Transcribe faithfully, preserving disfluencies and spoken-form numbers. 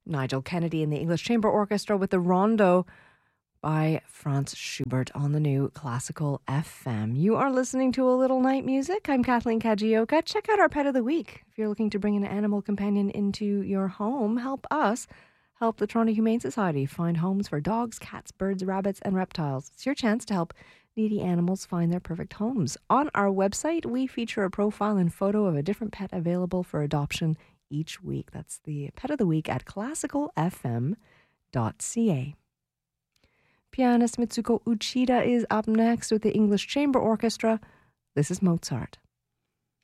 Nigel Kennedy and the English Chamber Orchestra with the Rondo by Franz Schubert on the new Classical F M. You are listening to A Little Night Music. I'm Kathleen Kajioka. Check out our Pet of the Week. If you're looking to bring an animal companion into your home, help us help the Toronto Humane Society find homes for dogs, cats, birds, rabbits, and reptiles. It's your chance to help needy animals find their perfect homes. On our website, we feature a profile and photo of a different pet available for adoption each week. That's the Pet of the Week at classical f m dot c a. Pianist Mitsuko Uchida is up next with the English Chamber Orchestra. This is Mozart.